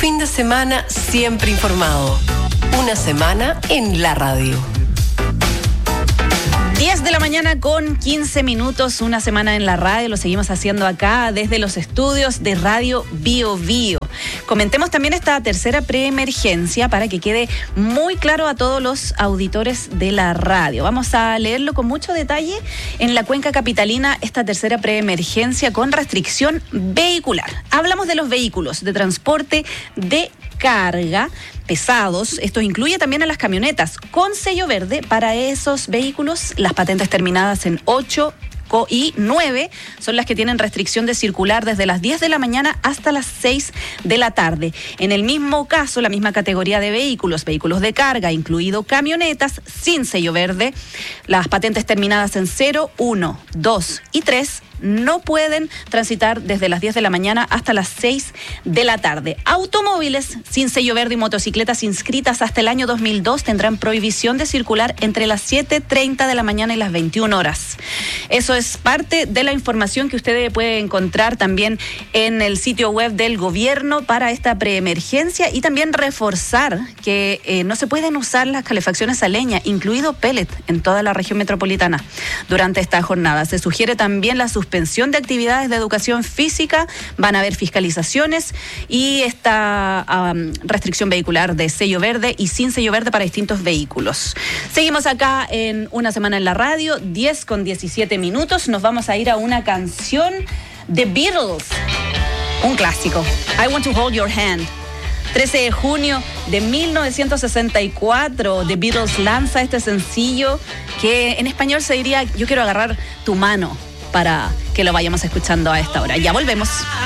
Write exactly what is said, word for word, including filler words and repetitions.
fin de semana siempre informado. Una semana en la radio. diez de la mañana con quince minutos, una semana en la radio, lo seguimos haciendo acá desde los estudios de Radio Bio Bio. Comentemos también esta tercera preemergencia para que quede muy claro a todos los auditores de la radio. Vamos a leerlo con mucho detalle. En la cuenca capitalina, esta tercera preemergencia con restricción vehicular. Hablamos de los vehículos de transporte de carga pesados. Esto incluye también a las camionetas con sello verde. Para esos vehículos, las patentes terminadas en ocho y nueve son las que tienen restricción de circular desde las diez de la mañana hasta las seis de la tarde. En el mismo caso, la misma categoría de vehículos, vehículos de carga, incluido camionetas sin sello verde, las patentes terminadas en cero, uno, dos y tres no pueden transitar desde las diez de la mañana hasta las seis de la tarde. Automóviles sin sello verde y motocicletas inscritas hasta el año dos mil dos tendrán prohibición de circular entre las siete treinta de la mañana y las veintiuna horas. Eso es parte de la información que usted puede encontrar también en el sitio web del gobierno para esta preemergencia, y también reforzar que eh, no se pueden usar las calefacciones a leña, incluido pellet, en toda la región metropolitana durante esta jornada. Se sugiere también la suspensión suspensión de actividades de educación física, van a haber fiscalizaciones y esta um, restricción vehicular de sello verde y sin sello verde para distintos vehículos. Seguimos acá en Una Semana en la Radio, diez con diecisiete minutos. Nos vamos a ir a una canción de Beatles, un clásico, I Want to Hold Your Hand. trece de junio de mil novecientos sesenta y cuatro, The Beatles lanza este sencillo que en español se diría Yo quiero agarrar tu mano, para que lo vayamos escuchando a esta hora. Ya volvemos.